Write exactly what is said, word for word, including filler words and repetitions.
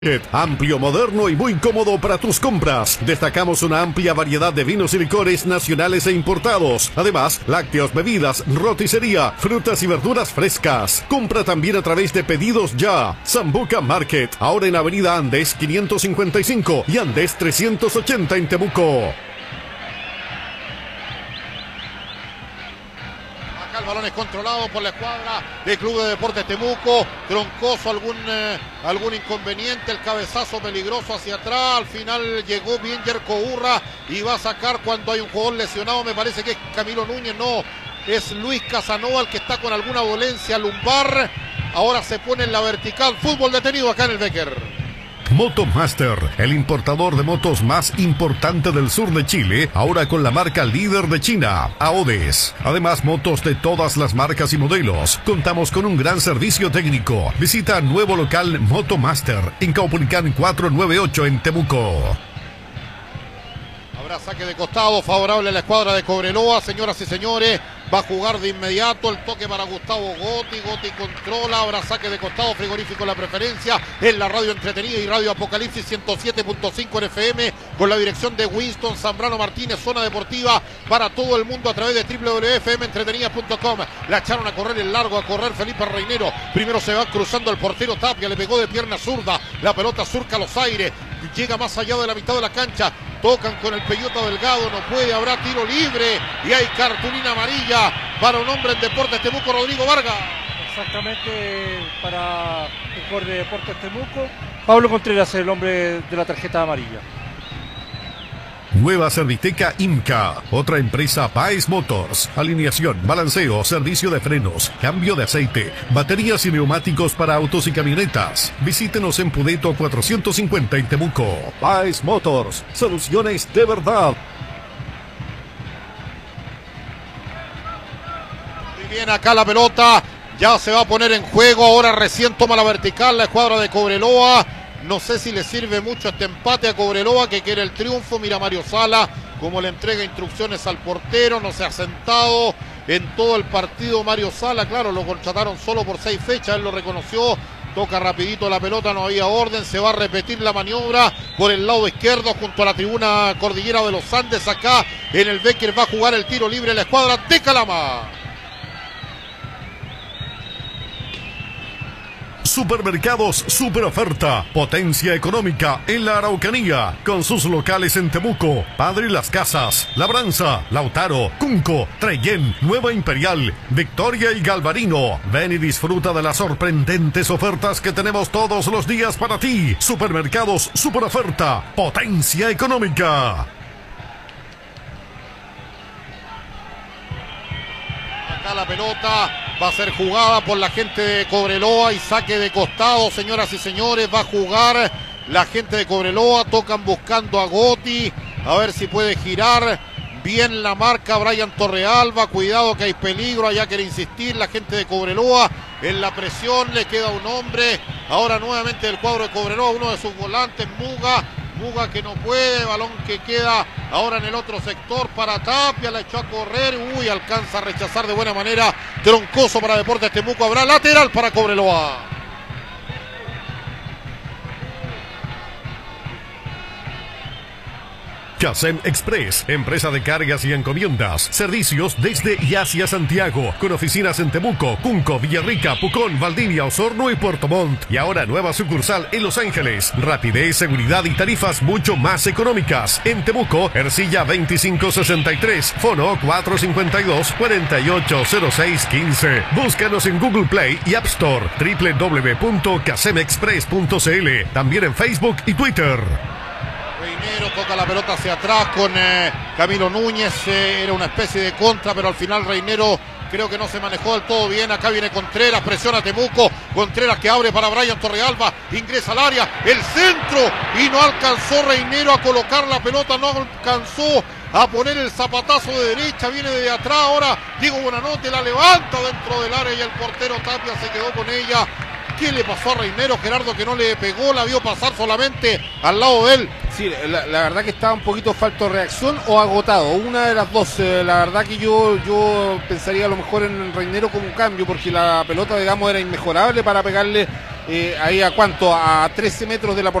Amplio, moderno y muy cómodo para tus compras. Destacamos una amplia variedad de vinos y licores nacionales e importados. Además, lácteos, bebidas, roticería, frutas y verduras frescas. Compra también a través de Pedidos Ya. Sambuca Market, ahora en Avenida Andes quinientos cincuenta y cinco y Andes trescientos ochenta en Temuco. El balón es controlado por la escuadra del Club de Deportes Temuco. Troncoso, algún, eh, algún inconveniente, el cabezazo peligroso hacia atrás. Al final llegó bien Yerko Urra y va a sacar cuando hay un jugador lesionado. Me parece que es Camilo Núñez, no, es Luis Casanova el que está con alguna dolencia lumbar. Ahora se pone en la vertical. Fútbol detenido acá en el Becker. Motomaster, el importador de motos más importante del sur de Chile, ahora con la marca líder de China, Aodes. Además, motos de todas las marcas y modelos. Contamos con un gran servicio técnico. Visita nuevo local Motomaster en Caupolicán cuatrocientos noventa y ocho en Temuco. Habrá saque de costado favorable a la escuadra de Cobreloa, señoras y señores. Va a jugar de inmediato el toque para Gustavo Gotti. Gotti controla. Habrá saque de costado. Frigorífico la preferencia. En la radio entretenida y radio Apocalipsis ciento siete punto cinco en F M. Con la dirección de Winston Zambrano Martínez. Zona deportiva para todo el mundo a través de doble u doble u doble u punto f m entretenida punto com. La echaron a correr el largo. A correr Felipe Reinero. Primero se va cruzando el portero Tapia. Le pegó de pierna zurda. La pelota surca los aires. Llega más allá de la mitad de la cancha. Tocan con el Peyota Delgado, no puede, habrá tiro libre y hay cartulina amarilla para un hombre en Deportes Temuco, Rodrigo Vargas. Exactamente, para el jugador de Deportes Temuco, Pablo Contreras es el hombre de la tarjeta amarilla. Nueva Serviteca IMCA, otra empresa Baez Motors. Alineación, balanceo, servicio de frenos, cambio de aceite, baterías y neumáticos para autos y camionetas. Visítenos en Pudeto cuatrocientos cincuenta en Temuco. Baez Motors, soluciones de verdad. Muy bien, acá la pelota ya se va a poner en juego. Ahora recién toma la vertical la escuadra de Cobreloa. No sé si le sirve mucho este empate a Cobreloa, que quiere el triunfo. Mira Mario Sala como le entrega instrucciones al portero. No se ha sentado en todo el partido Mario Sala. Claro, lo contrataron solo por seis fechas, él lo reconoció. Toca rapidito la pelota, no había orden. Se va a repetir la maniobra por el lado izquierdo junto a la tribuna Cordillera de los Andes. Acá en el Becker va a jugar el tiro libre la escuadra de Calama. Supermercados Super Oferta, potencia económica en la Araucanía, con sus locales en Temuco, Padre Las Casas, Labranza, Lautaro, Cunco, Treyén, Nueva Imperial, Victoria y Galvarino. Ven y disfruta de las sorprendentes ofertas que tenemos todos los días para ti. Supermercados Super Oferta, potencia económica. Acá la pelota va a ser jugada por la gente de Cobreloa y saque de costado, señoras y señores. Va a jugar la gente de Cobreloa. Tocan buscando a Gotti. A ver si puede girar bien la marca Brian Torrealba. Cuidado que hay peligro. Allá quiere insistir la gente de Cobreloa en la presión. Le queda un hombre. Ahora nuevamente del cuadro de Cobreloa. Uno de sus volantes, Muga. Muga que no puede, balón que queda ahora en el otro sector para Tapia, la echó a correr, uy, alcanza a rechazar de buena manera, troncoso para Deportes Temuco, habrá lateral para Cobreloa. Casem Express, empresa de cargas y encomiendas, servicios desde y hacia Santiago, con oficinas en Temuco, Cunco, Villarrica, Pucón, Valdivia, Osorno y Puerto Montt. Y ahora nueva sucursal en Los Ángeles. Rapidez, seguridad y tarifas mucho más económicas. En Temuco, Ercilla veinticinco sesenta y tres, Fono cuatro cinco dos, cuatro ocho cero seis uno cinco. Búscanos en Google Play y App Store, doble u doble u doble u punto casem express punto c l. También en Facebook y Twitter. Reinero toca la pelota hacia atrás con eh, Camilo Núñez, eh, era una especie de contra, pero al final Reinero creo que no se manejó del todo bien. Acá viene Contreras, presiona Temuco, Contreras que abre para Brian Torrealba, ingresa al área, el centro, y no alcanzó Reinero a colocar la pelota, no alcanzó a poner el zapatazo de derecha, viene de atrás, ahora Diego Buenanote la levanta dentro del área y el portero Tapia se quedó con ella. ¿Qué le pasó a Reinero, Gerardo, que no le pegó? La vio pasar solamente al lado de él. Sí, la, la verdad que estaba un poquito falto de reacción o agotado, una de las dos. Eh, la verdad que yo, yo pensaría a lo mejor en Reinero como un cambio, porque la pelota, digamos, era inmejorable para pegarle eh, ahí a cuánto, a trece metros de la